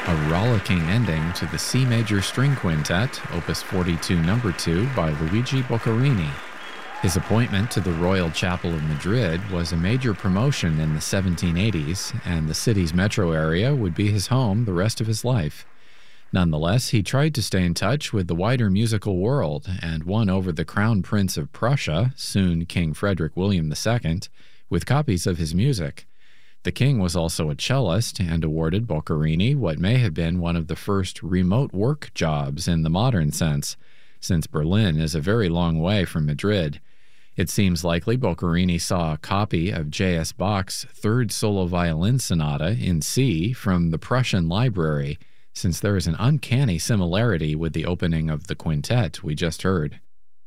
a rollicking ending to the C major string quintet, Opus 42 No. 2 by Luigi Boccherini. His appointment to the Royal Chapel of Madrid was a major promotion in the 1780s, and the city's metro area would be his home the rest of his life. Nonetheless, he tried to stay in touch with the wider musical world and won over the Crown Prince of Prussia, soon King Frederick William II, with copies of his music. The king was also a cellist and awarded Boccherini what may have been one of the first remote work jobs in the modern sense, since Berlin is a very long way from Madrid. It seems likely Boccherini saw a copy of J.S. Bach's Third Solo Violin Sonata in C from the Prussian library, since there is an uncanny similarity with the opening of the quintet we just heard.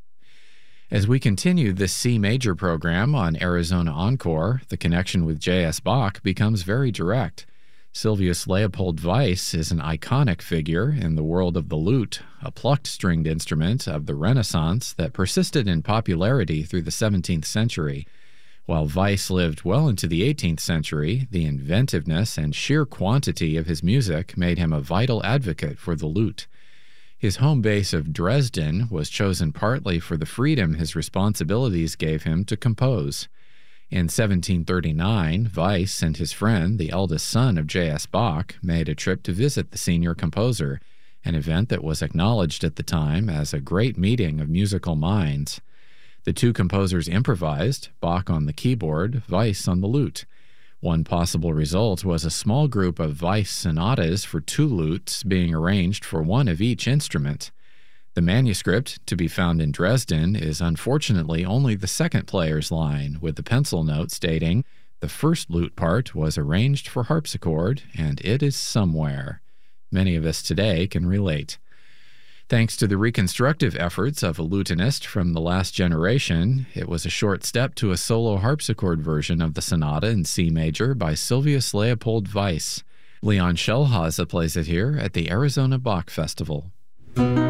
As we continue this C major program on Arizona Encore, the connection with J.S. Bach becomes very direct. Sylvius Leopold Weiss is an iconic figure in the world of the lute, a plucked stringed instrument of the Renaissance that persisted in popularity through the 17th century. While Weiss lived well into the 18th century, the inventiveness and sheer quantity of his music made him a vital advocate for the lute. His home base of Dresden was chosen partly for the freedom his responsibilities gave him to compose. In 1739, Weiss and his friend, the eldest son of J.S. Bach, made a trip to visit the senior composer, an event that was acknowledged at the time as a great meeting of musical minds. The two composers improvised, Bach on the keyboard, Weiss on the lute. One possible result was a small group of Weiss sonatas for two lutes being arranged for one of each instrument. The manuscript, to be found in Dresden, is unfortunately only the second player's line, with the pencil note stating, "The first lute part was arranged for harpsichord, and it is somewhere." Many of us today can relate. Thanks to the reconstructive efforts of a lutenist from the last generation, it was a short step to a solo harpsichord version of the sonata in C major by Sylvius Leopold Weiss. Leon Schellhase plays it here at the Arizona Bach Festival.